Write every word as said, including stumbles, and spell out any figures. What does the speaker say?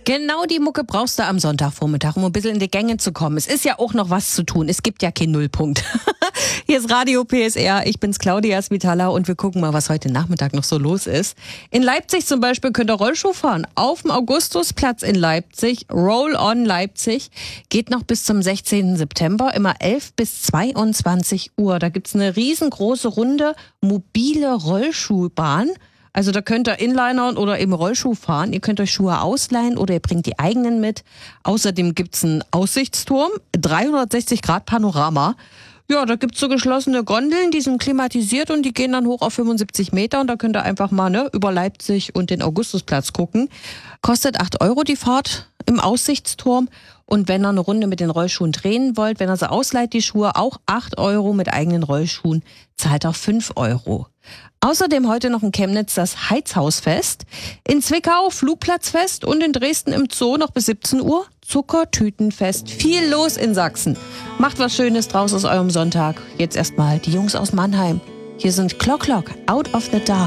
Genau die Mucke brauchst du am Sonntagvormittag, um ein bisschen in die Gänge zu kommen. Es ist ja auch noch was zu tun. Es gibt ja keinen Nullpunkt. Hier ist Radio P S R. Ich bin's Claudia Svitala und wir gucken mal, was heute Nachmittag noch so los ist. In Leipzig zum Beispiel könnt ihr Rollschuh fahren. Auf dem Augustusplatz in Leipzig. Roll on Leipzig. Geht noch bis zum sechzehnten September. Immer elf bis zweiundzwanzig Uhr. Da gibt's eine riesengroße runde mobile Rollschuhbahn. Also da könnt ihr Inliner oder eben Rollschuh fahren. Ihr könnt euch Schuhe ausleihen oder ihr bringt die eigenen mit. Außerdem gibt's einen Aussichtsturm, dreihundertsechzig Grad Panorama. Ja, da gibt's so geschlossene Gondeln, die sind klimatisiert und die gehen dann hoch auf fünfundsiebzig Meter. Und da könnt ihr einfach mal ne, über Leipzig und den Augustusplatz gucken. Kostet acht Euro die Fahrt im Aussichtsturm. Und wenn ihr eine Runde mit den Rollschuhen drehen wollt, wenn ihr sie ausleiht, die Schuhe, auch acht Euro mit eigenen Rollschuhen, zahlt ihr fünf Euro. Außerdem heute noch in Chemnitz das Heizhausfest, in Zwickau Flugplatzfest und in Dresden im Zoo noch bis siebzehn Uhr Zuckertütenfest. Viel los in Sachsen. Macht was Schönes draus aus eurem Sonntag. Jetzt erstmal die Jungs aus Mannheim. Hier sind Clock Clock, Out of the Dark.